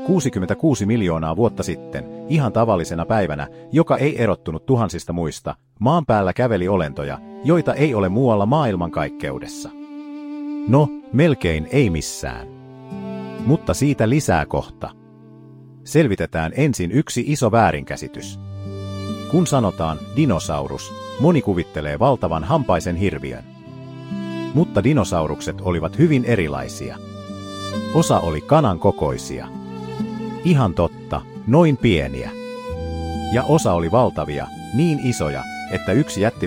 66 miljoonaa vuotta sitten, ihan tavallisena päivänä, joka ei erottunut tuhansista muista, maan päällä käveli olentoja, joita ei ole muualla maailmankaikkeudessa. No, melkein ei missään. Mutta siitä lisää kohta. Selvitetään ensin yksi iso väärinkäsitys. Kun sanotaan dinosaurus, moni kuvittelee valtavan hampaisen hirviön. Mutta dinosaurukset olivat hyvin erilaisia. Osa oli kanan kokoisia. Ihan totta, noin pieniä. Ja osa oli valtavia, niin isoja, että yksi jättiläinen